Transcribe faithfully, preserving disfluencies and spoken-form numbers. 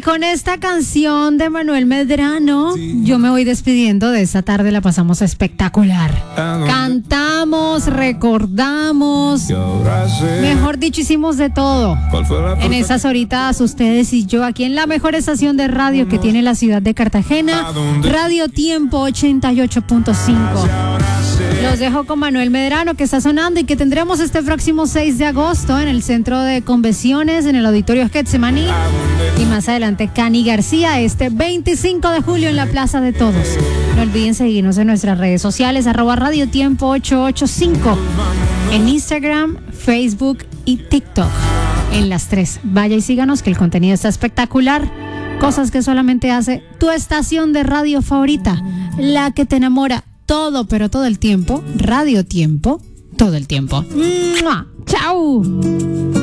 con esta canción de Manuel Medrano, yo me voy despidiendo de esta tarde. La pasamos espectacular. Cantamos, recordamos, mejor dicho, hicimos de todo. En esas horitas, ustedes y yo, aquí en la mejor estación de radio que tiene la ciudad de Cartagena, Radio Tiempo ochenta y ocho punto cinco. Los dejo con Manuel Medrano, que está sonando y que tendremos este próximo seis de agosto en el Centro de Convenciones, en el Auditorio Getsemaní, y más adelante Cani García este veinticinco de julio en la Plaza de Todos. No olviden seguirnos en nuestras redes sociales, arroba Radio Tiempo ochocientos ochenta y cinco, en Instagram, Facebook y TikTok, en las tres. Vaya y síganos, que el contenido está espectacular. Cosas que solamente hace tu estación de radio favorita, la que te enamora todo, pero todo el tiempo. Radio Tiempo, todo el tiempo. ¡Mua! ¡Chao!